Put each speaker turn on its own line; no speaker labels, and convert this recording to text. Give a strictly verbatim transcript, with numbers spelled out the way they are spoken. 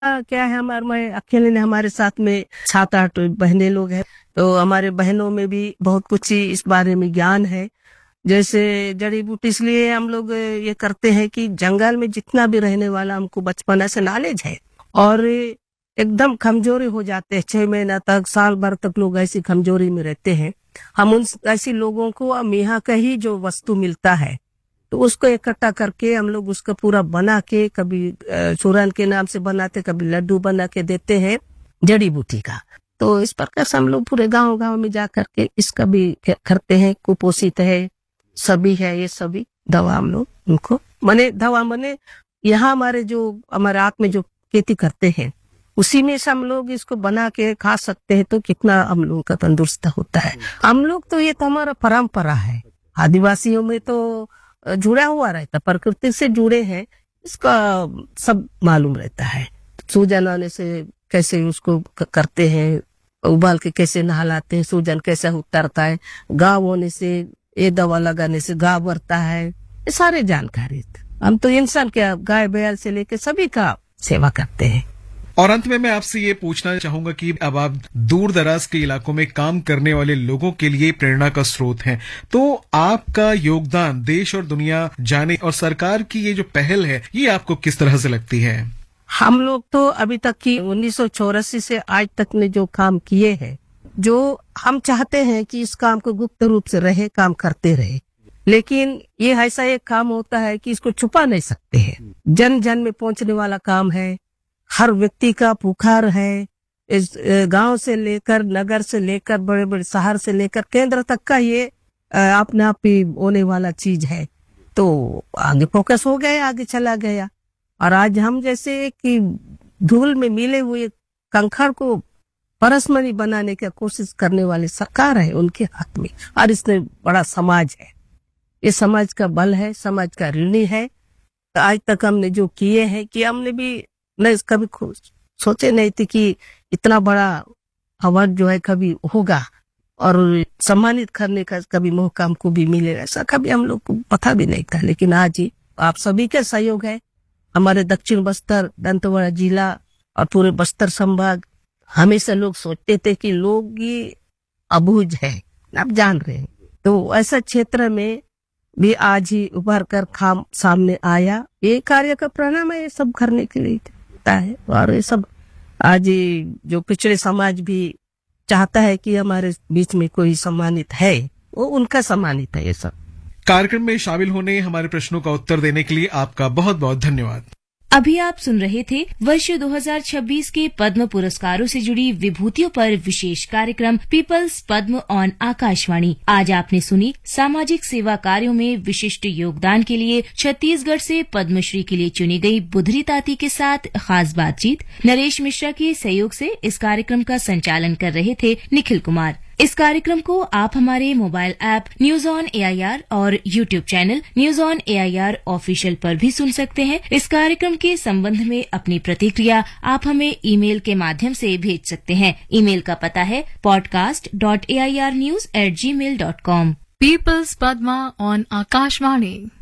क्या है, हमारे मैं अकेले ने, हमारे साथ में सात आठ बहनें लोग हैं, तो हमारे बहनों में भी बहुत कुछ ही इस बारे में ज्ञान है। जैसे जड़ी बूटी, इसलिए हम लोग ये करते हैं कि जंगल में जितना भी रहने वाला हमको बचपन से नॉलेज है, और एकदम कमजोरी हो जाते हैं, छह महीना तक, साल भर तक लोग ऐसी कमजोरी में रहते हैं। हम उन ऐसी लोगों को हम यहाँ का ही जो वस्तु मिलता है तो उसको इकट्ठा करके हम लोग उसका पूरा बना के, कभी चूरन के नाम से बनाते, कभी लड्डू बना के देते हैं जड़ी बूटी का। तो इस प्रकार से हम लोग पूरे गांव गांव में जा करके इसका भी करते हैं। कुपोषित है, सभी है, ये सभी दवा हम लोग उनको मने दवा मने यहाँ हमारे जो हमारे हाथ में जो खेती करते हैं उसी में से हम लोग इसको बना के खा सकते हैं, तो कितना हम लोगों का तंदुरुस्त होता है। हम लोग तो ये तो हमारा परंपरा है, आदिवासियों में तो जुड़ा हुआ रहता, प्रकृति से जुड़े हैं, इसका सब मालूम रहता है। सूजन आने से कैसे उसको करते हैं, उबाल के कैसे नहलाते हैं, सूजन कैसे उतरता है, घाव होने से ये दवा लगाने से घाव बढ़ता है, ये सारे जानकारी। हम तो इंसान के गाय बैल से लेके सभी का सेवा करते हैं।
और अंत में मैं आपसे ये पूछना चाहूंगा कि अब आप दूर दराज के इलाकों में काम करने वाले लोगों के लिए प्रेरणा का स्रोत हैं, तो आपका योगदान देश और दुनिया जाने और सरकार की ये जो पहल है ये आपको किस तरह से लगती है?
हम लोग तो अभी तक की उन्नीस सौ चौरासी से आज तक ने जो काम किए हैं, जो हम चाहते हैं कि इस काम को गुप्त रूप से रहे, काम करते रहे, लेकिन ये ऐसा एक काम होता है कि इसको छुपा नहीं सकते हैं। जन जन में पहुंचने वाला काम है, हर व्यक्ति का पुकार है। इस गांव से लेकर नगर से लेकर बड़े बड़े शहर से लेकर केंद्र तक का ये अपने आप ही होने वाला चीज है। तो आगे फोकस हो गया, आगे चला गया, और आज हम जैसे कि धूल में मिले हुए कंकड़ को परसमणि बनाने की कोशिश करने वाली सरकार है, उनके हाथ में, और इसमें बड़ा समाज है, ये समाज का बल है, समाज का ऋणी है। तो आज तक हमने जो किए हैं कि हमने भी नहीं कभी सोचे नहीं थे कि इतना बड़ा अवार्ड जो है कभी होगा और सम्मानित करने का कभी मौका हमको भी मिलेगा, ऐसा कभी हम लोग को पता भी नहीं था। लेकिन आज ही आप सभी का सहयोग है, हमारे दक्षिण बस्तर, दंतेवाड़ा जिला और पूरे बस्तर संभाग, हमेशा लोग सोचते थे कि लोग ये अबूझ है, आप जान रहे हैं, तो ऐसा क्षेत्र में भी आज ही उभर कर खाम सामने आया। ये कार्य का परिणाम है, ये सब करने के लिए है। और ये सब आज जो पिछड़े समाज भी चाहता है कि हमारे बीच में कोई सम्मानित है, वो उनका सम्मानित है। ये सब
कार्यक्रम में शामिल होने, हमारे प्रश्नों का उत्तर देने के लिए आपका बहुत बहुत धन्यवाद।
अभी आप सुन रहे थे वर्ष दो हज़ार छब्बीस के पद्म पुरस्कारों से जुड़ी विभूतियों पर विशेष कार्यक्रम पीपल्स पद्म ऑन आकाशवाणी। आज आपने सुनी सामाजिक सेवा कार्यों में विशिष्ट योगदान के लिए छत्तीसगढ़ से पद्मश्री के लिए चुनी गई बुधरी ताती के साथ खास बातचीत। नरेश मिश्रा के सहयोग से इस कार्यक्रम का संचालन कर रहे थे निखिल कुमार। इस कार्यक्रम को आप हमारे mobile app news on AIR और YouTube channel news on AIR official पर भी सुन सकते हैं। इस कार्यक्रम के संबंध में अपनी प्रतिक्रिया आप हमें ईमेल के माध्यम से भेज सकते हैं। ईमेल का पता है podcast dot A I R news at ji mail dot com.
Peoples Padma on Akashvani.